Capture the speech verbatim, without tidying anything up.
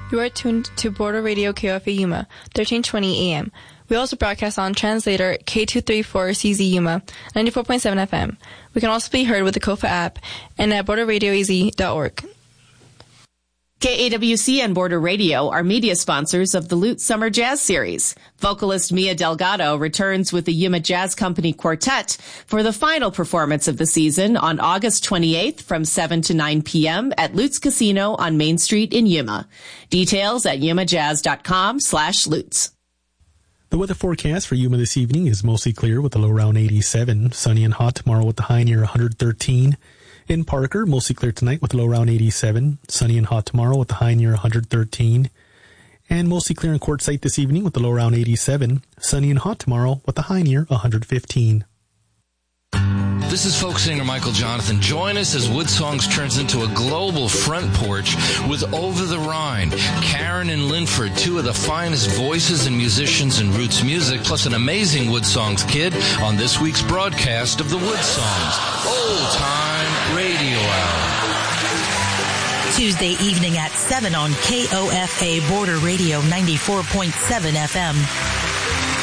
You are tuned to Border Radio K O F A Yuma, thirteen twenty A M. We also broadcast on translator K two thirty-four C Z Yuma, ninety-four point seven F M. We can also be heard with the K O F A app and at border radio a z dot org. K A W C and Border Radio are media sponsors of the Lute Summer Jazz Series. Vocalist Mia Delgado returns with the Yuma Jazz Company Quartet for the final performance of the season on August twenty-eighth from seven to nine p.m. at Lute's Casino on Main Street in Yuma. Details at yumajazz.com slash lutes. The weather forecast for Yuma this evening is mostly clear with a low around eighty-seven. Sunny and hot tomorrow with the high near one hundred thirteen. In Parker, mostly clear tonight with a low around eighty-seven. Sunny and hot tomorrow with the high near one hundred thirteen. And mostly clear in Quartzsite this evening with the low around eighty-seven. Sunny and hot tomorrow with the high near one hundred fifteen. This is folk singer Michael Jonathan. Join us as Wood Songs turns into a global front porch with Over the Rhine, Karen and Linford, two of the finest voices and musicians in roots music, plus an amazing Wood Songs kid on this week's broadcast of the Wood Songs Old Time Radio Hour. Tuesday evening at seven on K O F A Border Radio ninety-four point seven F M.